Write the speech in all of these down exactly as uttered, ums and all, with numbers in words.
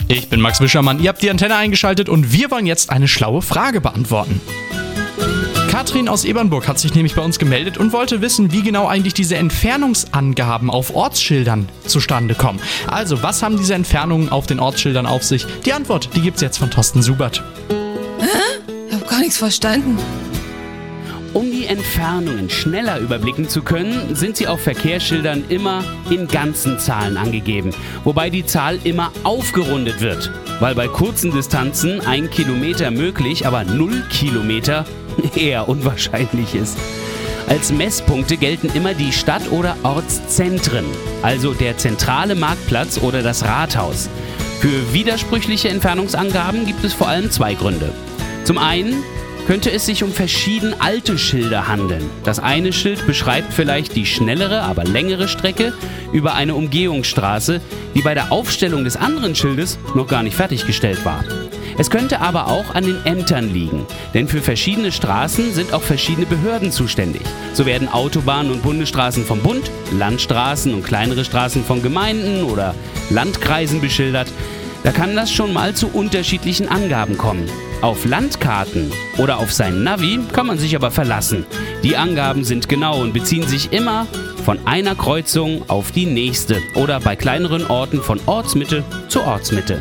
Ich bin Max Wischermann, ihr habt die Antenne eingeschaltet und wir wollen jetzt eine schlaue Frage beantworten. Katrin aus Ebernburg hat sich nämlich bei uns gemeldet und wollte wissen, wie genau eigentlich diese Entfernungsangaben auf Ortsschildern zustande kommen. Also, was haben diese Entfernungen auf den Ortsschildern auf sich? Die Antwort, die gibt's jetzt von Thorsten Subert. Hä? Ich hab gar nichts verstanden. Um die Entfernungen schneller überblicken zu können, sind sie auf Verkehrsschildern immer in ganzen Zahlen angegeben, wobei die Zahl immer aufgerundet wird, weil bei kurzen Distanzen ein Kilometer möglich, aber null Kilometer eher unwahrscheinlich ist. Als Messpunkte gelten immer die Stadt- oder Ortszentren, also der zentrale Marktplatz oder das Rathaus. Für widersprüchliche Entfernungsangaben gibt es vor allem zwei Gründe. Zum einen könnte es sich um verschieden alte Schilder handeln. Das eine Schild beschreibt vielleicht die schnellere, aber längere Strecke über eine Umgehungsstraße, die bei der Aufstellung des anderen Schildes noch gar nicht fertiggestellt war. Es könnte aber auch an den Ämtern liegen, denn für verschiedene Straßen sind auch verschiedene Behörden zuständig. So werden Autobahnen und Bundesstraßen vom Bund, Landstraßen und kleinere Straßen von Gemeinden oder Landkreisen beschildert. Da kann das schon mal zu unterschiedlichen Angaben kommen. Auf Landkarten oder auf sein Navi kann man sich aber verlassen. Die Angaben sind genau und beziehen sich immer von einer Kreuzung auf die nächste oder bei kleineren Orten von Ortsmitte zu Ortsmitte.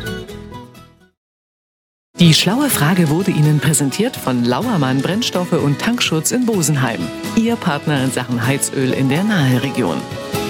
Die schlaue Frage wurde Ihnen präsentiert von Lauermann Brennstoffe und Tankschutz in Bosenheim. Ihr Partner in Sachen Heizöl in der Naheregion.